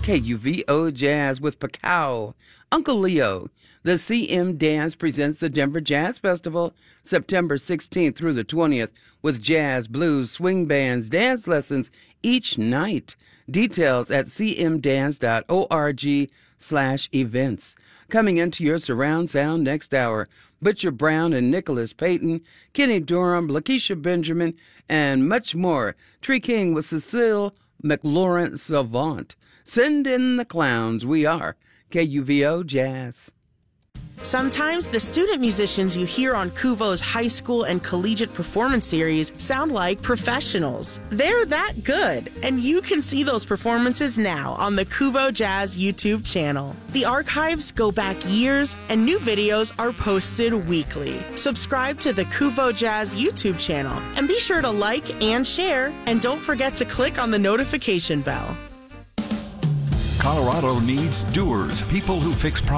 KUVO Jazz with Pacao. Uncle Leo. The CM Dance presents the Denver Jazz Festival September 16th through the 20th with jazz, blues, swing bands, dance lessons each night. Details at cmdance.org/events. Coming into your surround sound next hour, Butcher Brown and Nicholas Payton, Kenny Durham, Lakeisha Benjamin, and much more. Tree King with Cecile McLaurin Savant. Send in the clowns. We are KUVO Jazz. Sometimes the student musicians you hear on KUVO's high school and collegiate performance series sound like professionals. They're that good, and you can see those performances now on the KUVO Jazz YouTube channel. The archives go back years, and new videos are posted weekly. Subscribe to the KUVO Jazz YouTube channel, and be sure to like and share, and don't forget to click on the notification bell. Colorado needs doers, people who fix problems.